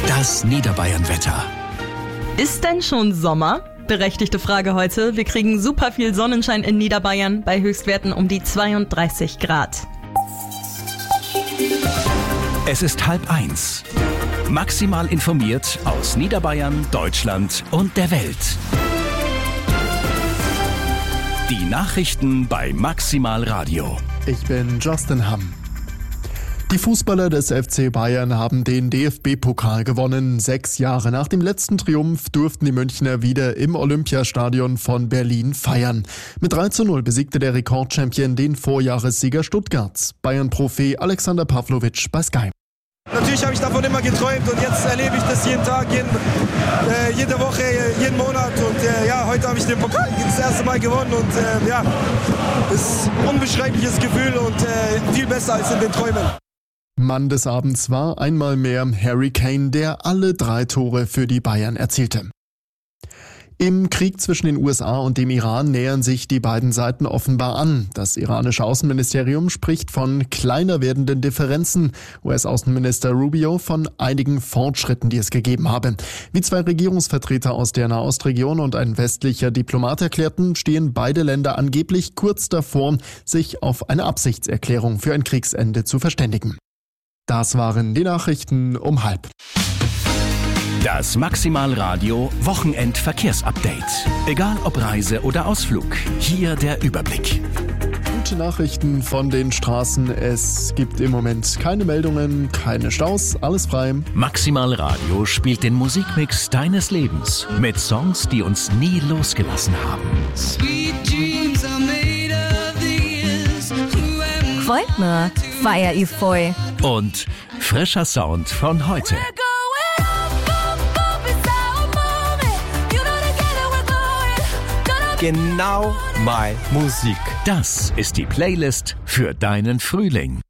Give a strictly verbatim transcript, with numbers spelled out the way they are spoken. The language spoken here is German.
Das Niederbayern-Wetter. Ist denn schon Sommer? Berechtigte Frage heute. Wir kriegen super viel Sonnenschein in Niederbayern bei Höchstwerten um die zweiunddreißig Grad. Es ist halb eins. Maximal informiert aus Niederbayern, Deutschland und der Welt. Die Nachrichten bei Maximal Radio. Ich bin Justin Hamm. Die Fußballer des F C Bayern haben den D F B-Pokal gewonnen. Sechs Jahre nach dem letzten Triumph durften die Münchner wieder im Olympiastadion von Berlin feiern. Mit drei zu null besiegte der Rekordchampion den Vorjahressieger Stuttgart. Bayern-Profi Alexander Pavlovic bei Sky. Natürlich habe ich davon immer geträumt und jetzt erlebe ich das jeden Tag, jeden, äh, jede Woche, jeden Monat und äh, ja, heute habe ich den Pokal das erste Mal gewonnen und äh, ja, das ist ein unbeschreibliches Gefühl und äh, viel besser als in den Träumen. Mann des Abends war einmal mehr Harry Kane, der alle drei Tore für die Bayern erzielte. Im Krieg zwischen den U S A und dem Iran nähern sich die beiden Seiten offenbar an. Das iranische Außenministerium spricht von kleiner werdenden Differenzen. U S-Außenminister Rubio von einigen Fortschritten, die es gegeben habe. Wie zwei Regierungsvertreter aus der Nahostregion und ein westlicher Diplomat erklärten, stehen beide Länder angeblich kurz davor, sich auf eine Absichtserklärung für ein Kriegsende zu verständigen. Das waren die Nachrichten um halb. Das Maximal Radio Wochenend-Verkehrsupdate. Egal ob Reise oder Ausflug, hier der Überblick. Gute Nachrichten von den Straßen. Es gibt im Moment keine Meldungen, keine Staus, alles frei. Maximal Radio spielt den Musikmix deines Lebens mit Songs, die uns nie losgelassen haben. Freut mir, feier ich voll. Und frischer Sound von heute. Genau meine Musik. Das ist die Playlist für deinen Frühling.